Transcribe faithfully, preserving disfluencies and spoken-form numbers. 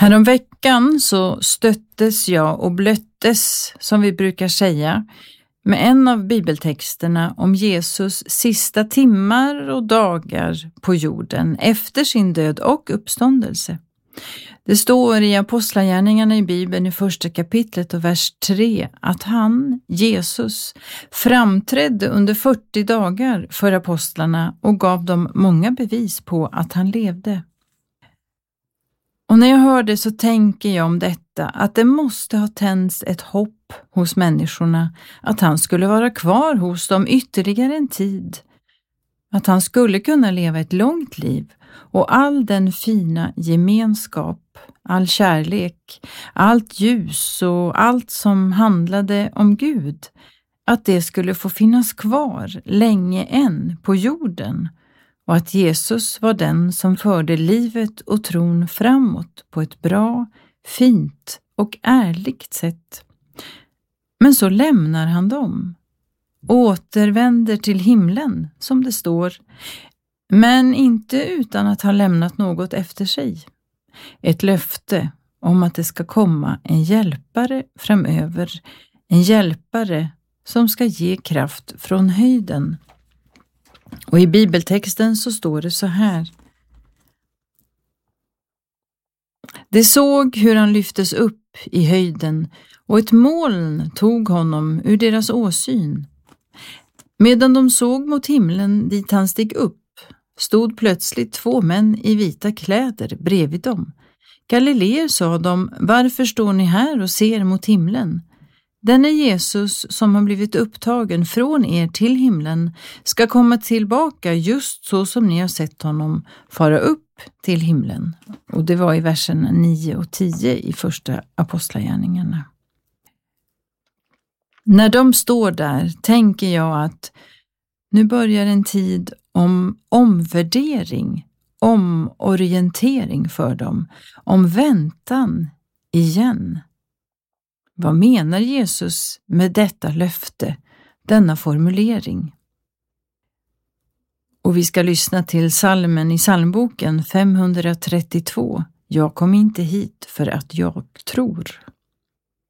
Häromveckan så stöttes jag och blöttes, som vi brukar säga, med en av bibeltexterna om Jesus sista timmar och dagar på jorden efter sin död och uppståndelse. Det står i Apostlagärningarna i Bibeln i första kapitlet och vers tre att han, Jesus, framträdde under fyrtio dagar för apostlarna och gav dem många bevis på att han levde. Och när jag hör det så tänker jag om detta att det måste ha tänts ett hopp hos människorna att han skulle vara kvar hos dem ytterligare en tid. Att han skulle kunna leva ett långt liv och all den fina gemenskap, all kärlek, allt ljus och allt som handlade om Gud, att det skulle få finnas kvar länge än på jorden. Och att Jesus var den som förde livet och tron framåt på ett bra, fint och ärligt sätt. Men så lämnar han dem. Återvänder till himlen, som det står. Men inte utan att ha lämnat något efter sig. Ett löfte om att det ska komma en hjälpare framöver. En hjälpare som ska ge kraft från höjden. Och i bibeltexten så står det så här. De såg hur han lyftes upp i höjden och ett moln tog honom ur deras åsyn. Medan de såg mot himlen dit han steg upp stod plötsligt två män i vita kläder bredvid dem. Galileer, sa de, varför står ni här och ser mot himlen? Denne Jesus som har blivit upptagen från er till himlen ska komma tillbaka just så som ni har sett honom fara upp till himlen. Och det var i versen nio och tio i första Apostlagärningarna. När de står där tänker jag att nu börjar en tid om omvärdering, omorientering för dem, om väntan igen. Vad menar Jesus med detta löfte, denna formulering? Och vi ska lyssna till salmen i psalmboken femhundratrettiotvå. Jag kom inte hit för att jag tror.